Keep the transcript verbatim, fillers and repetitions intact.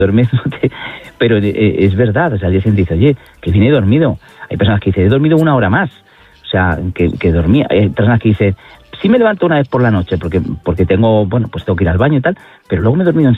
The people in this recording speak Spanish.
durmiéndote, pero eh, es verdad, o sea, al día siguiente dice, oye, que vine dormido. Hay personas que dicen, he dormido una hora más, o sea, que, que dormía. Hay personas que dicen, sí me levanto una vez por la noche, porque porque tengo, bueno, pues tengo que ir al baño y tal, pero luego me he dormido